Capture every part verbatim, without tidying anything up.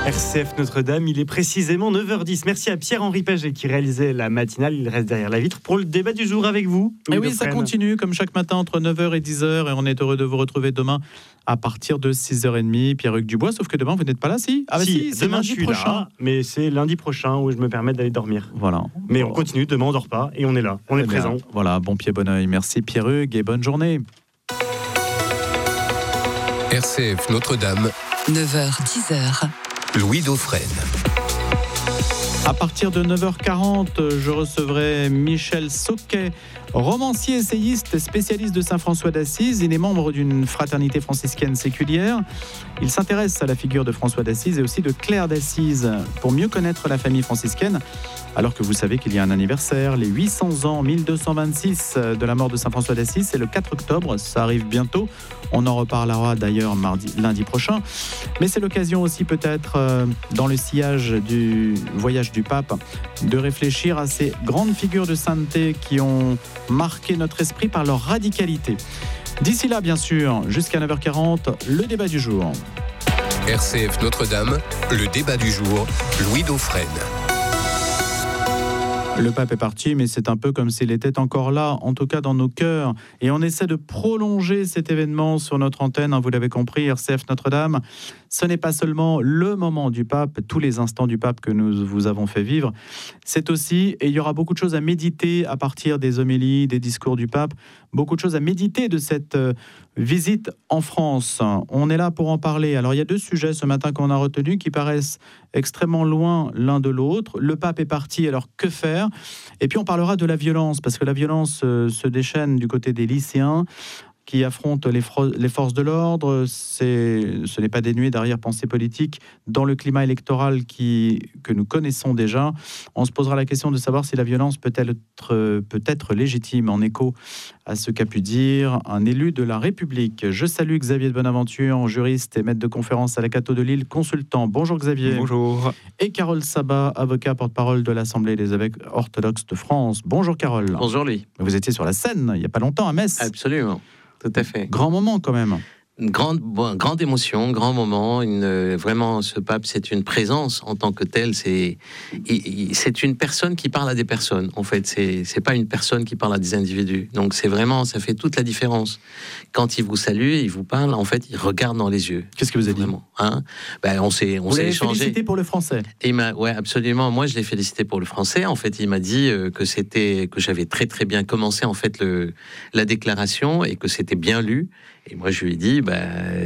R C F Notre-Dame, il est précisément neuf heures dix. Merci à Pierre-Henri Paget qui réalisait la matinale. Il reste derrière la vitre pour le débat du jour avec vous. Et oui, ça continue comme chaque matin entre neuf heures et dix heures. Et on est heureux de vous retrouver demain à partir de six heures trente. Pierre-Hugues Dubois, sauf que demain, vous n'êtes pas là, si Ah, bah si, si, c'est demain lundi je suis prochain. là, mais c'est lundi prochain où je me permets d'aller dormir. Voilà. Mais bon. on continue, demain on dort pas et on est là, on est Eh bien, présent. Voilà, bon pied, bon oeil. Merci Pierre-Hugues et bonne journée. R C F Notre-Dame, neuf heures dix heures. Louis Dauphren. À partir de neuf heures quarante, je recevrai Michel Sauquet, romancier, essayiste, spécialiste de Saint François d'Assise. Il est membre d'une fraternité franciscaine séculière. Il s'intéresse à la figure de François d'Assise et aussi de Claire d'Assise pour mieux connaître la famille franciscaine. Alors que vous savez qu'il y a un anniversaire, les huit cents ans, mille deux cent vingt-six de la mort de Saint François d'Assise, c'est le quatre octobre, ça arrive bientôt. On en reparlera d'ailleurs mardi, lundi prochain. Mais c'est l'occasion aussi peut-être, euh, dans le sillage du voyage du pape, de réfléchir à ces grandes figures de sainteté qui ont marqué notre esprit par leur radicalité. D'ici là, bien sûr, jusqu'à neuf heures quarante, le débat du jour. R C F Notre-Dame, le débat du jour, Louis Dauphren. Le pape est parti, mais c'est un peu comme s'il était encore là, en tout cas dans nos cœurs. Et on essaie de prolonger cet événement sur notre antenne, hein, vous l'avez compris, R C F Notre-Dame. Ce n'est pas seulement le moment du pape, tous les instants du pape que nous vous avons fait vivre. C'est aussi, et il y aura beaucoup de choses à méditer à partir des homélies, des discours du pape, beaucoup de choses à méditer de cette euh, visite en France. On est là pour en parler. Alors il y a deux sujets ce matin qu'on a retenus qui paraissent extrêmement loin l'un de l'autre. Le pape est parti, alors que faire ? Et puis on parlera de la violence, parce que la violence euh, se déchaîne du côté des lycéens qui affrontent les, fro- les forces de l'ordre. C'est, ce n'est pas dénué d'arrière-pensée politique dans le climat électoral qui, que nous connaissons déjà. On se posera la question de savoir si la violence peut être, peut être légitime, en écho à ce qu'a pu dire un élu de la République. Je salue Xavier de Bonaventure, juriste et maître de conférence à la Cato de Lille, consultant. Bonjour Xavier. Bonjour. Et Carole Sabat, avocat porte-parole de l'Assemblée des évêques orthodoxes de France. Bonjour Carole. Bonjour Louis. Vous étiez sur la scène il n'y a pas longtemps à Metz. Absolument, tout à fait. Grand moment quand même. Une grande, bon, grande émotion, grand moment. Une, euh, vraiment, ce pape, c'est une présence en tant que tel. C'est, il, il, c'est une personne qui parle à des personnes. En fait, c'est, c'est pas une personne qui parle à des individus. Donc, c'est vraiment, ça fait toute la différence. Quand il vous salue, il vous parle. En fait, il regarde dans les yeux. Qu'est-ce que vous avez dit ? Hein ben, on s'est, on vous s'est l'avez échangé. félicité pour le français. Et il m'a, ouais, absolument. Moi, je l'ai félicité pour le français. En fait, il m'a dit euh, que c'était, que j'avais très très bien commencé en fait le, la déclaration et que c'était bien lu. Et moi, je lui ai dit, bah,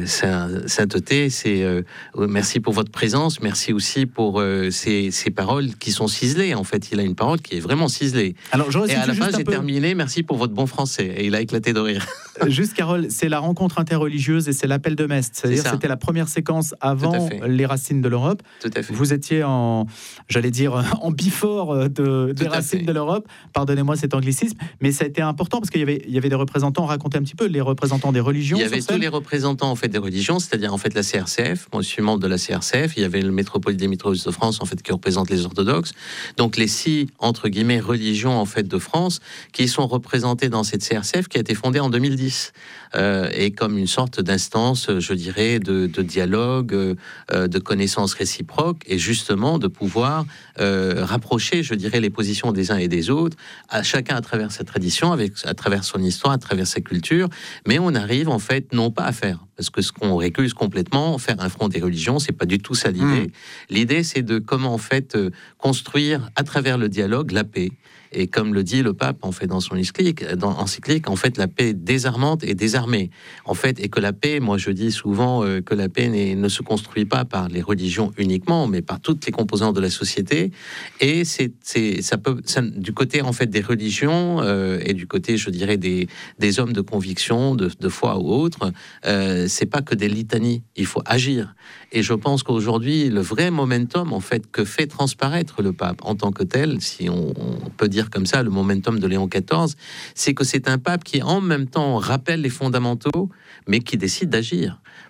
sainteté, c'est euh, merci pour votre présence, merci aussi pour euh, ces, ces paroles qui sont ciselées. En fait, il a une parole qui est vraiment ciselée. Alors, et à la fin, j'ai peu... terminé, merci pour votre bon français. Et il a éclaté de rire. Juste, Carole, c'est la rencontre interreligieuse et c'est l'appel de Metz. C'est-à-dire que c'était la première séquence avant les racines de l'Europe. Tout à fait. Vous étiez en, j'allais dire, en bifort de, des racines de l'Europe. Pardonnez-moi cet anglicisme, mais ça a été important parce qu'il y avait, il y avait des représentants, racontez un petit peu, les représentants des religions. Il y avait tous les représentants en fait des religions, c'est-à-dire en fait la C R C F. Moi, je suis membre de la C R C F. Il y avait le métropolite des Métropoles de France en fait qui représente les orthodoxes. Donc les six entre guillemets religions en fait de France qui sont représentées dans cette C R C F qui a été fondée en deux mille dix euh, et comme une sorte d'instance, je dirais, de, de dialogue, euh, de connaissances réciproques et justement de pouvoir euh, rapprocher, je dirais, les positions des uns et des autres, à chacun à travers sa tradition, avec à travers son histoire, à travers sa culture. Mais on arrive en fait non pas à faire, parce que ce qu'on récuse complètement, faire un front des religions, c'est pas du tout ça l'idée. Mmh. L'idée, c'est de comment en fait euh, construire à travers le dialogue la paix. Et comme le dit le pape en fait dans son encyclique, dans encyclique, en fait la paix désarmante et désarmée. En fait, et que la paix, moi je dis souvent euh, que la paix ne se construit pas par les religions uniquement, mais par toutes les composantes de la société. Et c'est, c'est ça peut, ça, du côté en fait des religions euh, et du côté, je dirais, des des hommes de conviction, de, de foi ou autres, euh, c'est pas que des litanies. Il faut agir. Et je pense qu'aujourd'hui, le vrai momentum en fait que fait transparaître le pape en tant que tel, si on, on peut dire comme ça, le momentum de Léon quatorze, c'est que c'est un pape qui en même temps rappelle les fondamentaux, mais qui décide d'agir.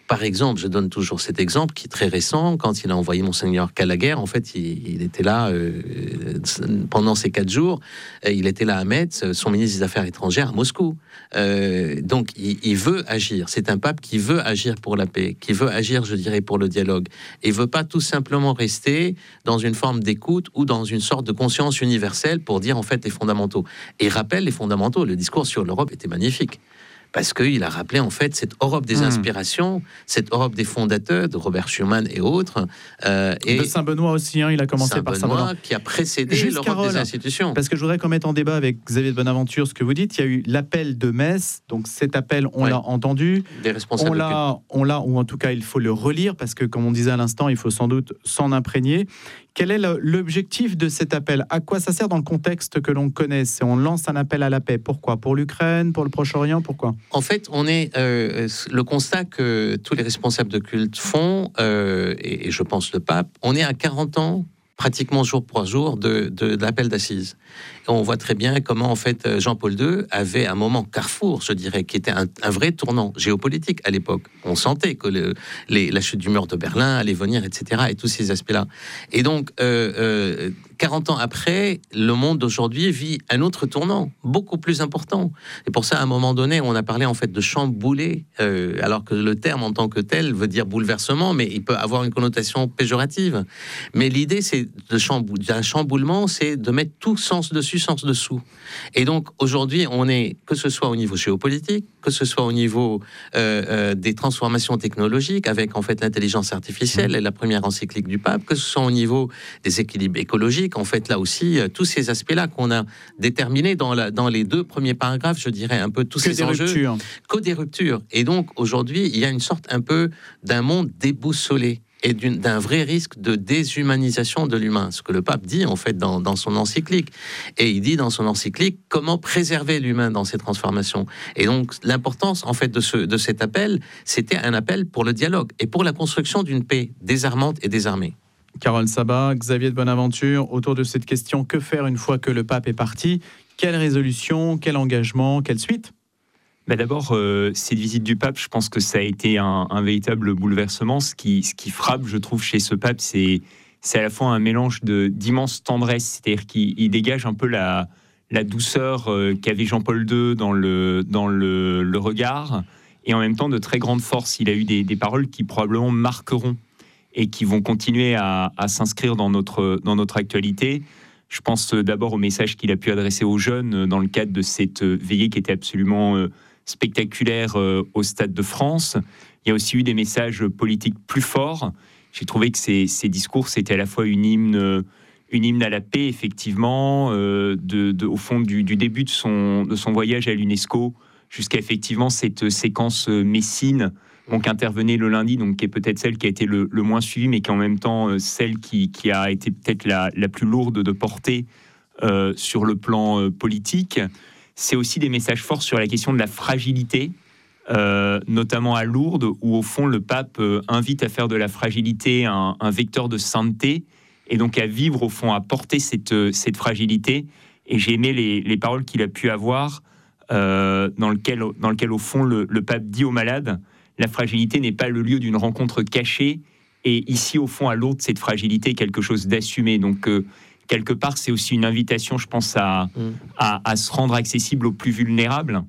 Par exemple, je donne toujours cet exemple qui est très récent, quand il a envoyé Monseigneur Gallagher, en fait, il, il était là euh, pendant ces quatre jours, il était là à Metz, son ministre des Affaires étrangères à Moscou. Euh, donc, il, il veut agir. C'est un pape qui veut agir pour la paix, qui veut agir, je dirais, pour le dialogue. Et veut pas tout simplement rester dans une forme d'écoute ou dans une sorte de conscience universelle pour dire, en fait, les fondamentaux. Et il rappelle les fondamentaux. Le discours sur l'Europe était magnifique. Parce qu'il a rappelé, en fait, cette Europe des inspirations, mmh. cette Europe des fondateurs, de Robert Schuman et autres. Euh, et de Saint-Benoît aussi, hein, il a commencé Saint-Benoît, par Saint-Benoît. qui a précédé Juste l'Europe Carole, des institutions. Parce que je voudrais qu'on mette en débat avec Xavier de Bonaventure ce que vous dites. Il y a eu l'appel de Metz, donc cet appel, on ouais. l'a entendu. Des responsables. On l'a, on l'a, ou en tout cas, il faut le relire, parce que, comme on disait à l'instant, il faut sans doute s'en imprégner. Quel est le, l'objectif de cet appel ? À quoi ça sert dans le contexte que l'on connaît ? C'est on lance un appel à la paix. Pourquoi ? Pour l'Ukraine ? Pour le Proche-Orient ? Pourquoi ? En fait, on est euh, le constat que tous les responsables de culte font, euh, et, et je pense le pape, on est à quarante ans, pratiquement jour pour jour, de, de, de l'appel d'assises. Et on voit très bien comment, en fait, Jean-Paul deux avait un moment carrefour, je dirais, qui était un, un vrai tournant géopolitique à l'époque. On sentait que le, les, la chute du mur de Berlin allait venir, et cetera, et tous ces aspects-là. Et donc, euh, euh, quarante ans après, le monde d'aujourd'hui vit un autre tournant, beaucoup plus important. Et pour ça, à un moment donné, on a parlé, en fait, de chambouler, euh, alors que le terme, en tant que tel, veut dire bouleversement, mais il peut avoir une connotation péjorative. Mais l'idée, c'est de chambou- d'un chamboulement, c'est de mettre tout sens dessus, sens dessous. Et donc, aujourd'hui, on est, que ce soit au niveau géopolitique, que ce soit au niveau euh, euh, des transformations technologiques, avec, en fait, l'intelligence artificielle et la première encyclique du pape, que ce soit au niveau des équilibres écologiques, en fait, là aussi, euh, tous ces aspects-là qu'on a déterminés dans, la, dans les deux premiers paragraphes, je dirais, un peu tous que ces enjeux. Ruptures. Que des ruptures. Et donc, aujourd'hui, il y a une sorte un peu d'un monde déboussolé et d'une, d'un vrai risque de déshumanisation de l'humain, ce que le pape dit en fait dans, dans son encyclique. Et il dit dans son encyclique comment préserver l'humain dans ces transformations. Et donc l'importance en fait de, ce, de cet appel, c'était un appel pour le dialogue et pour la construction d'une paix désarmante et désarmée. Carole Sabat, Xavier de Bonaventure, autour de cette question, que faire une fois que le pape est parti ? Quelle résolution, quel engagement, quelle suite ? Bah d'abord, euh, cette visite du pape, je pense que ça a été un, un véritable bouleversement. Ce qui, ce qui frappe, je trouve, chez ce pape, c'est, c'est à la fois un mélange de, d'immense tendresse, c'est-à-dire qu'il il dégage un peu la, la douceur euh, qu'avait Jean-Paul deux dans, le, dans le, le regard, et en même temps de très grande force. Il a eu des, des paroles qui probablement marqueront et qui vont continuer à, à s'inscrire dans notre, dans notre actualité. Je pense d'abord au message qu'il a pu adresser aux jeunes dans le cadre de cette veillée qui était absolument euh, spectaculaire euh, au Stade de France. Il y a aussi eu des messages politiques plus forts. J'ai trouvé que ces, ces discours, c'était à la fois une hymne, une hymne à la paix, effectivement, euh, de, de, au fond du, du début de son, de son voyage à l'UNESCO jusqu'à effectivement cette séquence Messine, donc intervenait le lundi, donc qui est peut-être celle qui a été le, le moins suivie, mais qui est en même temps celle qui, qui a été peut-être la, la plus lourde de portée euh, sur le plan euh, politique. C'est aussi des messages forts sur la question de la fragilité, euh, notamment à Lourdes, où au fond le pape euh, invite à faire de la fragilité un, un vecteur de sainteté, et donc à vivre au fond, à porter cette, cette fragilité. Et j'ai aimé les, les paroles qu'il a pu avoir, euh, dans, lequel, dans lequel au fond le, le pape dit aux malades, la fragilité n'est pas le lieu d'une rencontre cachée, et ici au fond à Lourdes, cette fragilité est quelque chose d'assumé. Donc euh, quelque part, c'est aussi une invitation, je pense, à, mmh. à, à se rendre accessible aux plus vulnérables.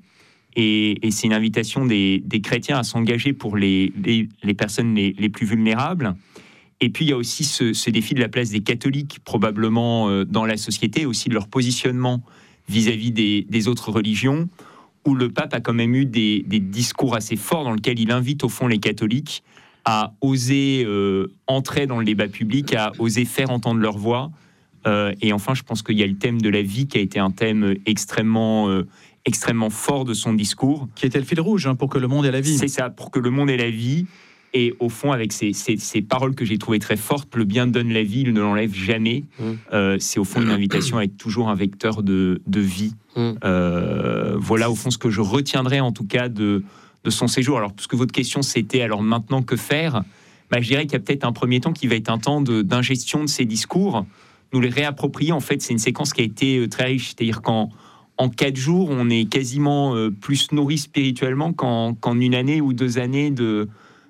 Et, et c'est une invitation des, des chrétiens à s'engager pour les, les, les personnes les, les plus vulnérables. Et puis, il y a aussi ce, ce défi de la place des catholiques, probablement, euh, dans la société, aussi de leur positionnement vis-à-vis des, des autres religions, où le pape a quand même eu des, des discours assez forts dans lesquels il invite, au fond, les catholiques à oser euh, entrer dans le débat public, à oser faire entendre leur voix. Euh, et enfin, je pense qu'il y a le thème de la vie qui a été un thème extrêmement, euh, extrêmement fort de son discours. Qui était le fil rouge, hein, pour que le monde ait la vie. C'est ça, pour que le monde ait la vie. Et au fond, avec ces, ces, ces paroles que j'ai trouvées très fortes, le bien donne la vie, il ne l'enlève jamais. Mmh. Euh, c'est au fond une invitation à être toujours un vecteur de, de vie. Mmh. Euh, voilà au fond ce que je retiendrai en tout cas de, de son séjour. Alors, puisque votre question c'était alors maintenant que faire, bah, je dirais qu'il y a peut-être un premier temps qui va être un temps de, d'ingestion de ces discours. Nous les réapproprier, en fait, c'est une séquence qui a été très riche. C'est-à-dire qu'en en quatre jours, on est quasiment euh, plus nourri spirituellement qu'en, qu'en une année ou deux années de,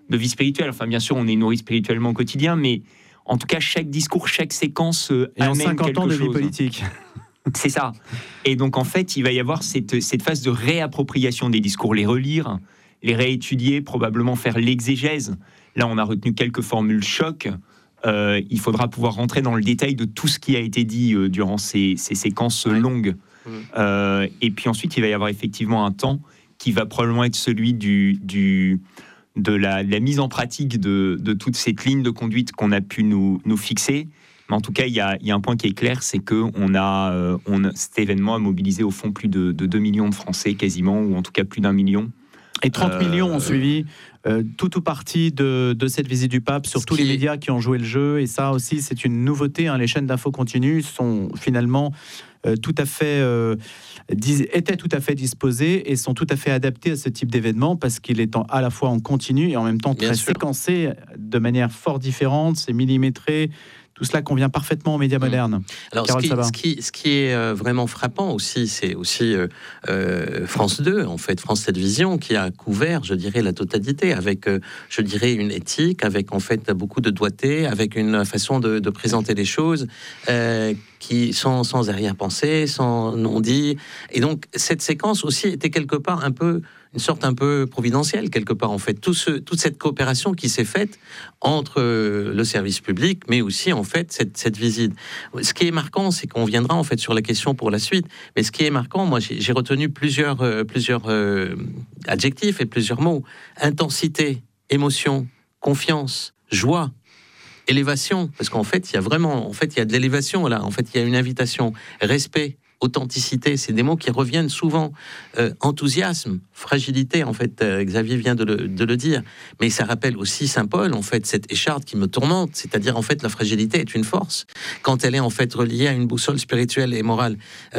de vie spirituelle. Enfin, bien sûr, on est nourri spirituellement au quotidien, mais en tout cas, chaque discours, chaque séquence euh, Et en amène cinquante quelque ans de vie chose. politique. C'est ça. Et donc, en fait, il va y avoir cette, cette phase de réappropriation des discours, les relire, les réétudier, probablement faire l'exégèse. Là, on a retenu quelques formules choc. Euh, il faudra pouvoir rentrer dans le détail de tout ce qui a été dit euh, durant ces, ces séquences Ouais. longues. Mmh. Euh, et puis ensuite, il va y avoir effectivement un temps qui va probablement être celui du, du, de, la, de la mise en pratique de, de toute cette ligne de conduite qu'on a pu nous, nous fixer. Mais en tout cas, il y a, il y a un point qui est clair, c'est que on a, euh, on a, cet événement a mobilisé au fond plus de, de deux millions de Français quasiment, ou en tout cas plus d'un million. Et trente Euh, millions ont suivi euh, tout ou partie de, de cette visite du pape sur Ce tous qui les est- médias qui ont joué le jeu. Et ça aussi, c'est une nouveauté. Hein. Les chaînes d'infos continues sont finalement euh, tout à fait, euh, dis- étaient tout à fait disposées et sont tout à fait adaptées à ce type d'événement parce qu'il est en- à la fois en continu et en même temps Bien très sûr. séquencé de manière fort différente. C'est millimétré. Tout cela convient parfaitement aux médias Mmh. modernes. Alors, ce Carole qui, Sabat. ce, qui, ce qui est euh, vraiment frappant aussi, c'est aussi euh, euh, France deux, en fait, France Télévisions, qui a couvert, je dirais, la totalité, avec, euh, je dirais, une éthique, avec, en fait, beaucoup de doigté, avec une façon de, de présenter les choses, euh, qui, sans, sans arrière-pensée, sans non-dit. Et donc, cette séquence aussi était quelque part un peu... une sorte un peu providentielle, quelque part, en fait. Tout ce, toute cette coopération qui s'est faite entre euh, le service public, mais aussi, en fait, cette, cette visite. Ce qui est marquant, c'est qu'on viendra, en fait, sur la question pour la suite, mais ce qui est marquant, moi, j'ai, j'ai retenu plusieurs, euh, plusieurs euh, adjectifs et plusieurs mots. Intensité, émotion, confiance, joie, élévation, parce qu'en fait, il y a vraiment, en fait, il y a de l'élévation, là. En fait, il y a une invitation, respect, authenticité, c'est des mots qui reviennent souvent. Euh, enthousiasme, fragilité, en fait, euh, Xavier vient de le, de le dire. Mais ça rappelle aussi Saint Paul, en fait, cette écharde qui me tourmente. C'est-à-dire, en fait, la fragilité est une force. Quand elle est, en fait, reliée à une boussole spirituelle et morale.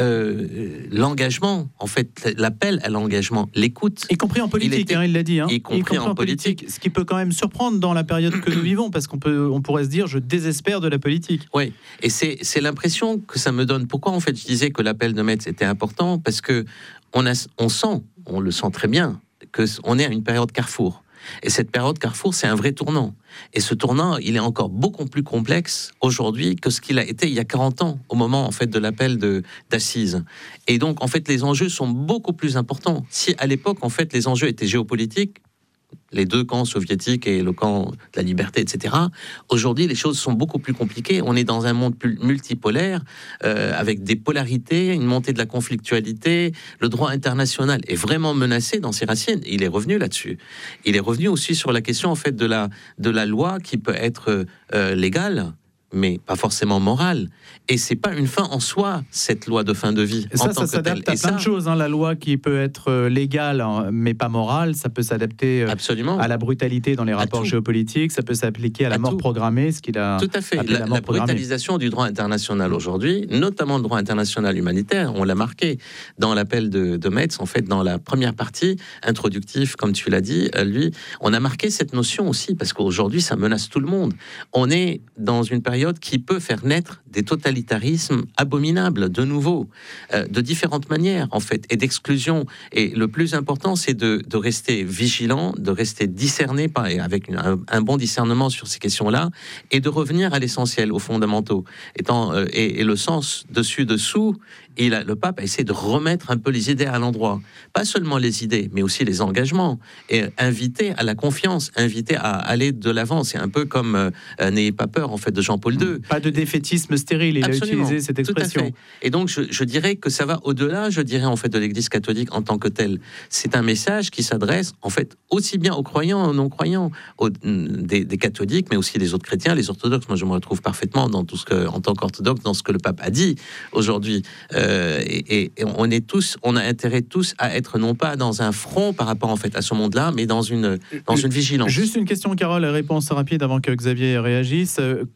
Euh, l'engagement, en fait, l'appel à l'engagement, l'écoute. Y compris en politique, Il était- hein, il l'a dit. Hein. y compris en politique. Ce qui peut quand même surprendre dans la période que nous vivons, parce qu'on peut, on pourrait se dire, je désespère de la politique. Oui, et c'est, c'est l'impression que ça me donne. Pourquoi, en fait, je disais que l'appel de Metz était important? Parce que on, a, on sent, on le sent très bien, qu'on est à une période carrefour. Et cette période carrefour, c'est un vrai tournant. Et ce tournant, il est encore beaucoup plus complexe aujourd'hui que ce qu'il a été il y a quarante ans, au moment, en fait, de l'appel de, d'Assise. Et donc, en fait, les enjeux sont beaucoup plus importants. Si, à l'époque, en fait, les enjeux étaient géopolitiques, les deux camps soviétiques et le camp de la liberté, et cetera. Aujourd'hui, les choses sont beaucoup plus compliquées. On est dans un monde multipolaire, euh, avec des polarités, une montée de la conflictualité. Le droit international est vraiment menacé dans ses racines. Il est revenu là-dessus. Il est revenu aussi sur la question, en fait, de la, de la loi qui peut être euh, légale, mais pas forcément morale. Et c'est pas une fin en soi, cette loi de fin de vie. Et ça, en ça tant que s'adapte telle. à Et plein ça, de choses. Hein. La loi qui peut être euh, légale, hein, mais pas morale, ça peut s'adapter euh, absolument. à la brutalité dans les rapports tout. géopolitiques, ça peut s'appliquer à la À mort tout. programmée, ce qu'il a Tout à fait. appelé La, la mort la programmée. brutalisation du droit international aujourd'hui, notamment le droit international humanitaire, on l'a marqué dans l'appel de, de Metz, en fait, dans la première partie, introductive, comme tu l'as dit, euh, lui, on a marqué cette notion aussi, parce qu'aujourd'hui, ça menace tout le monde. On est dans une période qui peut faire naître des totalitarismes abominables, de nouveau, euh, de différentes manières, en fait, et d'exclusion. Et le plus important, c'est de, de rester vigilant, de rester discerné, par, et avec une, un, un bon discernement sur ces questions-là, et de revenir à l'essentiel, aux fondamentaux. Étant, euh, et, et le sens dessus-dessous, il a, le pape a essayé de remettre un peu les idées à l'endroit. Pas seulement les idées, mais aussi les engagements. Et inviter à la confiance, inviter à aller de l'avant. C'est un peu comme euh, N'ayez pas peur, en fait, de Jean-Paul deux. Pas de défaitisme stérile, il Absolument. a utilisé cette Tout à expression. fait. Et donc, je, je dirais que ça va au-delà, je dirais, en fait, de l'Église catholique en tant que telle. C'est un message qui s'adresse, en fait, aussi bien aux croyants, aux non-croyants, aux, des, des catholiques, mais aussi les autres chrétiens, les orthodoxes. Moi, je me retrouve parfaitement dans tout ce que, en tant qu'orthodoxe, dans ce que le pape a dit aujourd'hui. Euh, et, et on est tous, on a intérêt tous à être non pas dans un front par rapport, en fait, à ce monde-là, mais dans une, dans une vigilance. Juste une question, Carole, réponse rapide avant que Xavier réagisse. Quand vous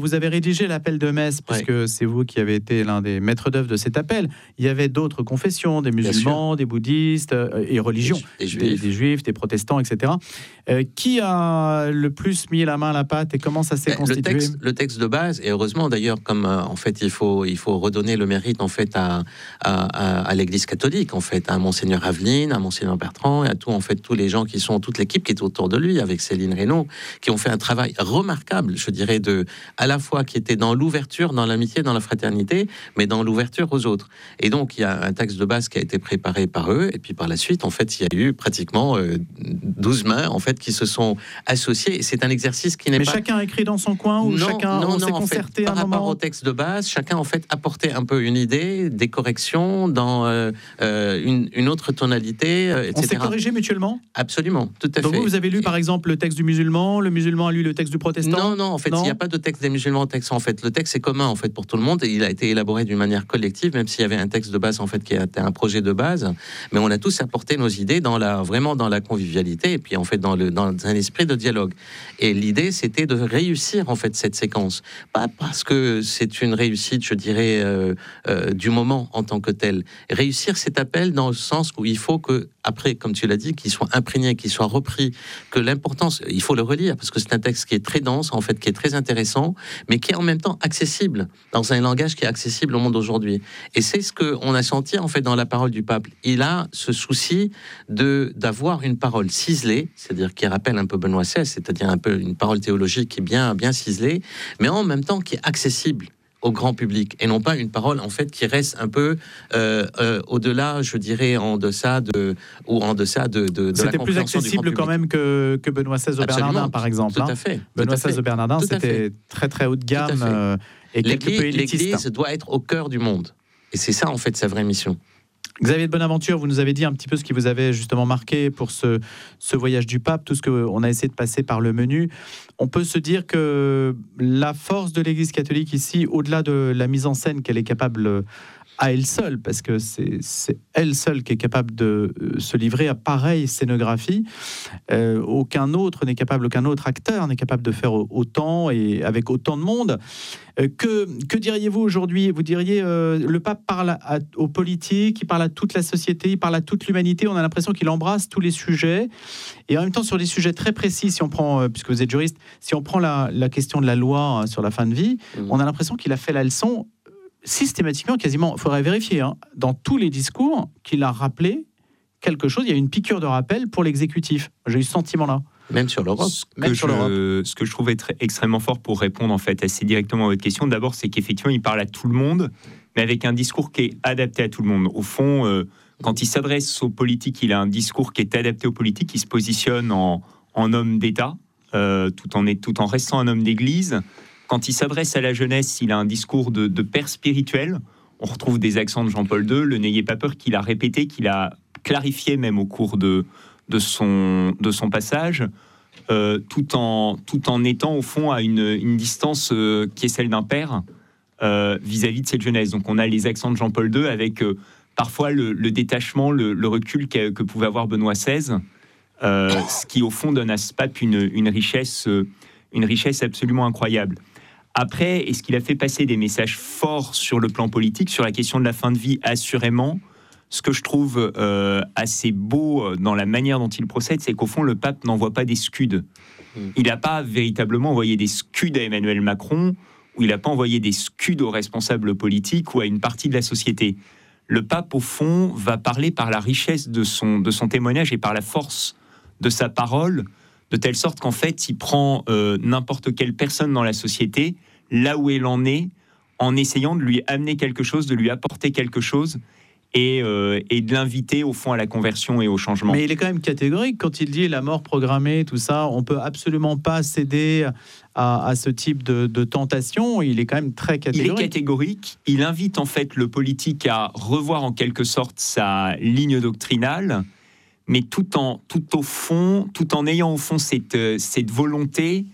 vous avez rédigé l'appel de Metz, puisque ouais. c'est vous qui avez été l'un des maîtres d'œuvre de cet appel. Il y avait d'autres confessions, des musulmans, des bouddhistes euh, et religions, des, des, juifs. Des, des juifs, des protestants, et cetera. Euh, qui a le plus mis la main à la pâte et comment ça s'est ben, constitué? le texte, le texte de base, et heureusement d'ailleurs, comme euh, en fait il faut, il faut redonner le mérite en fait à, à, à, à l'Église catholique, en fait, à Monseigneur Aveline, à Monseigneur Bertrand, et à tout, en fait, tous les gens qui sont, toute l'équipe qui est autour de lui, avec Céline Reynaud, qui ont fait un travail remarquable, je dirais, de, à la fois qui était dans l'ouverture, dans l'amitié, dans la fraternité, mais dans l'ouverture aux autres. Et donc, il y a un texte de base qui a été préparé par eux, et puis par la suite, en fait, il y a eu pratiquement euh, douze mains, en fait, qui se sont associées. Et c'est un exercice qui n'est mais pas... Mais chacun a écrit dans son coin, ou non, chacun non, s'est non, concerté en fait, à un par moment... rapport au texte de base, chacun, en fait, apportait un peu une idée, des corrections, dans euh, euh, une, une autre tonalité, euh, et cetera. On s'est corrigé mutuellement? Absolument, tout à Donc fait. vous, vous avez lu, par exemple, le texte du musulman, le musulman a lu le texte du protestant? Non, non, en fait, il n'y a pas de texte des musulmans au texte. En fait, le texte est commun, en fait, pour tout le monde, et il a été élaboré d'une manière collective, même s'il y avait un texte de base, en fait, qui était un projet de base. Mais on a tous apporté nos idées dans la, vraiment dans la convivialité, et puis, en fait, dans, le, dans un esprit de dialogue. Et l'idée, c'était de réussir, en fait, cette séquence. Pas parce que c'est une réussite, je dirais, euh, euh, du moment en tant que tel. Réussir cet appel dans le sens où il faut que, après, comme tu l'as dit, qu'il soit imprégné, qu'il soit repris, que l'importance, il faut le relire, parce que c'est un texte qui est très dense, en fait, qui est très intéressant, mais qui est en même temps accessible, dans un langage qui est accessible au monde aujourd'hui. Et c'est ce qu'on a senti, en fait, dans la parole du pape. Il a ce souci de, d'avoir une parole ciselée, c'est-à-dire qui rappelle un peu Benoît seize, c'est-à-dire un peu une parole théologique qui est bien, bien ciselée, mais en même temps qui est accessible au grand public, et non pas une parole en fait qui reste un peu euh, euh, au-delà, je dirais en deçà de ou en deçà de, de, de c'était la plus accessible quand même que, que Benoît seize au Bernardin, par exemple. Tout à fait. Benoît seize au Bernardin, c'était très très haut de gamme euh, et quelque peu élitiste. L'Église doit être au cœur du monde, et c'est ça en fait sa vraie mission. Xavier de Bonaventure, vous nous avez dit un petit peu ce qui vous avait justement marqué pour ce, ce voyage du pape, tout ce qu'on a essayé de passer par le menu. On peut se dire que la force de l'Église catholique ici, au-delà de la mise en scène qu'elle est capable à elle seule, parce que c'est, c'est elle seule qui est capable de se livrer à pareille scénographie, euh, aucun autre n'est capable, aucun autre acteur n'est capable de faire autant et avec autant de monde. Euh, que, que diriez-vous aujourd'hui? Vous diriez euh, le pape parle à, à, aux politiques, il parle à toute la société, il parle à toute l'humanité. On a l'impression qu'il embrasse tous les sujets, et en même temps sur des sujets très précis. Si on prend, euh, puisque vous êtes juriste, si on prend la, la question de la loi hein, sur la fin de vie, mmh. on a l'impression qu'il a fait la leçon systématiquement, quasiment. Il faudrait vérifier hein, dans tous les discours qu'il a rappelé quelque chose. Il y a une piqûre de rappel pour l'exécutif. J'ai eu ce sentiment-là. Même sur l'Europe. Ce que, Même sur je, l'Europe. Ce que je trouve être extrêmement fort pour répondre en fait assez directement à votre question, d'abord, c'est qu'effectivement, il parle à tout le monde, mais avec un discours qui est adapté à tout le monde. Au fond, euh, quand il s'adresse aux politiques, il a un discours qui est adapté aux politiques. Il se positionne en, en homme d'État, euh, tout, en, tout en restant un homme d'Église. Quand il s'adresse à la jeunesse, il a un discours de, de père spirituel. On retrouve des accents de Jean-Paul deux, le n'ayez pas peur, qu'il a répété, qu'il a clarifié même au cours de, de, son, de son passage, euh, tout, en, tout en étant au fond à une, une distance euh, qui est celle d'un père euh, vis-à-vis de cette jeunesse. Donc on a les accents de Jean-Paul deux avec euh, parfois le, le détachement, le, le recul que, que pouvait avoir Benoît seize, euh, ce qui au fond donne à ce pape une, une, richesse, une richesse absolument incroyable. Après, est-ce qu'il a fait passer des messages forts sur le plan politique, sur la question de la fin de vie? Assurément. Ce que je trouve euh, assez beau dans la manière dont il procède, c'est qu'au fond, le pape n'envoie pas des scuds. Il n'a pas véritablement envoyé des scuds à Emmanuel Macron, ou il n'a pas envoyé des scuds aux responsables politiques ou à une partie de la société. Le pape, au fond, va parler par la richesse de son, de son témoignage et par la force de sa parole, de telle sorte qu'en fait, il prend euh, n'importe quelle personne dans la société, là où elle en est, en essayant de lui amener quelque chose, de lui apporter quelque chose, et, euh, et de l'inviter, au fond, à la conversion et au changement. Mais il est quand même catégorique quand il dit la mort programmée, tout ça. On ne peut absolument pas céder à, à ce type de, de tentation. Il est quand même très catégorique. Il est catégorique. Il invite, en fait, le politique à revoir, en quelque sorte, sa ligne doctrinale, mais tout en, tout au fond, tout en ayant au fond cette, cette volonté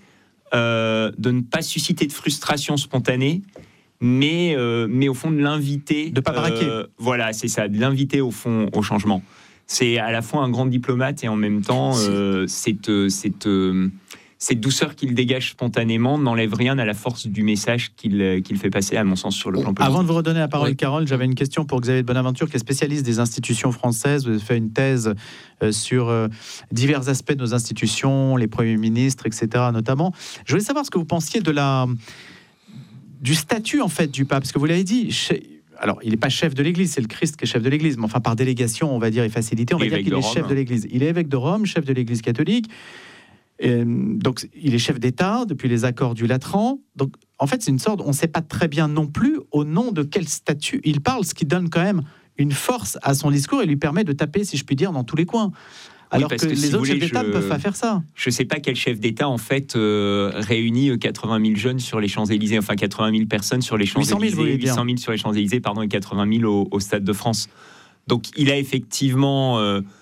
euh, de ne pas susciter de frustration spontanée, mais, euh, mais au fond de l'inviter... De ne pas braquer. Euh, voilà, c'est ça, de l'inviter au fond au changement. C'est à la fois un grand diplomate et en même temps, euh, c'est, c'est, euh, cette douceur qu'il dégage spontanément n'enlève rien à la force du message qu'il qu'il fait passer, à mon sens, sur le plan politique. Avant de vous redonner la parole, Oui. Carole, j'avais une question pour Xavier de Bonaventure, qui est spécialiste des institutions françaises. Vous avez fait une thèse euh, sur euh, divers aspects de nos institutions, les premiers ministres, et cetera notamment. Je voulais savoir ce que vous pensiez de la, du statut, en fait, du pape. Parce que vous l'avez dit... Chez, alors, il n'est pas chef de l'Église, c'est le Christ qui est chef de l'Église, mais enfin, par délégation, on va dire, et facilité, on va dire qu'il est chef de l'Église. Il est évêque de Rome, chef de l'Église catholique. Et donc, il est chef d'État depuis les accords du Latran. Donc, en fait, c'est une sorte, on ne sait pas très bien non plus au nom de quel statut il parle, ce qui donne quand même une force à son discours et lui permet de taper, si je puis dire, dans tous les coins. Alors oui, que, que les si autres voulez, chefs d'État je... ne peuvent pas faire ça. Je ne sais pas quel chef d'État, en fait, euh, réunit quatre-vingt mille jeunes sur les Champs-Élysées, enfin quatre-vingt mille personnes sur les Champs-Élysées, huit cent mille, vous voulez dire. huit cent mille sur les Champs-Élysées, pardon, et quatre-vingt mille au, au Stade de France. Donc, il a effectivement... Euh,